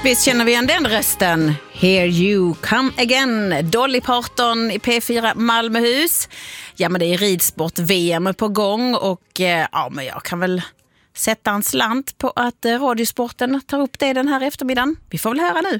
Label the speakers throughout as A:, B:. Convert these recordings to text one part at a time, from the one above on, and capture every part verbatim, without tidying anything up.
A: Visst känner vi igen den rösten. Here you come again. Dolly Parton i P fyra Malmöhus. Ja, men det är ridsport-V M på gång och eh, ja, men jag kan väl sätta en slant på att eh, Radiosporten tar upp det den här eftermiddagen. Vi får väl höra nu.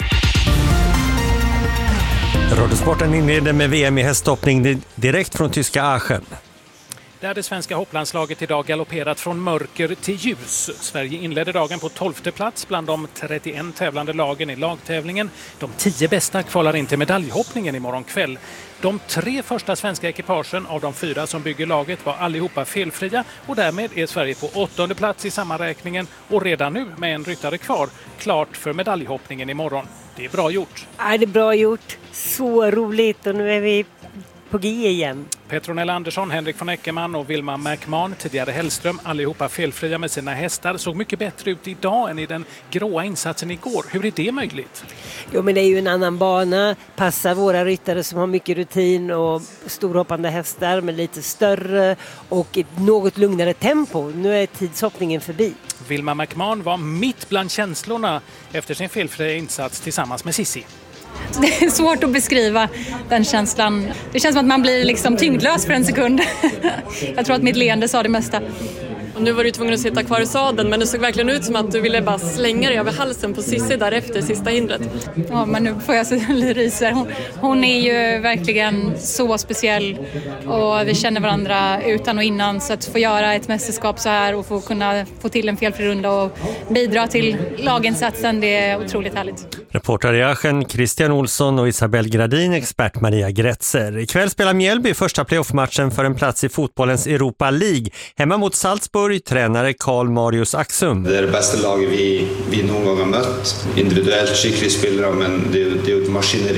B: Radiosporten inleder med V M i hästhoppning direkt från tyska Aachen.
C: Där det svenska hopplandslaget idag galopperat från mörker till ljus. Sverige inledde dagen på tolfte plats bland de trettioen tävlande lagen i lagtävlingen. De tio bästa kvalar in till medaljhoppningen imorgon kväll. De tre första svenska ekipagen av de fyra som bygger laget var allihopa felfria och därmed är Sverige på åttonde plats i sammanräkningen och redan nu med en ryttare kvar klart för medaljhoppningen imorgon. Det är bra gjort.
D: Ja, det är bra gjort. Så roligt och nu är vi på G igen.
C: Petronella Andersson, Henrik von Eckermann och Wilma McMahon, tidigare Hellström, allihopa felfria med sina hästar, såg mycket bättre ut idag än i den gråa insatsen igår. Hur är det möjligt?
D: Jo, men det är ju en annan bana. Passar våra ryttare som har mycket rutin och storhoppande hästar med lite större och ett något lugnare tempo. Nu är tidshoppningen förbi.
C: Wilma McMahon var mitt bland känslorna efter sin felfria insats tillsammans med Sissi.
E: Det är svårt att beskriva den känslan. Det känns som att man blir liksom tyngdlös för en sekund. Jag tror att mitt leende sa det mesta.
F: Och nu var du tvungen att sitta kvar i sadeln, men det såg verkligen ut som att du ville bara slänga dig över halsen på Sissi därefter, sista hindret.
E: Ja, men nu får jag så ryser. Hon, hon är ju verkligen så speciell och vi känner varandra utan och innan, så att få göra ett mästerskap så här och få kunna få till en felfri runda och bidra till laginsatsen, det är otroligt härligt.
B: Reporter i Aachen, Christian Olsson och Isabel Gradin, expert Maria Gretzer. Ikväll spelar Mjällby första playoffmatchen för en plats i fotbollens Europa League. Hemma mot Salzburg, tränare Karl Marius Axum.
G: Det är det bästa laget vi, vi någon gång har mött. Individuellt skickliga spelare, men det, det är ett maskineri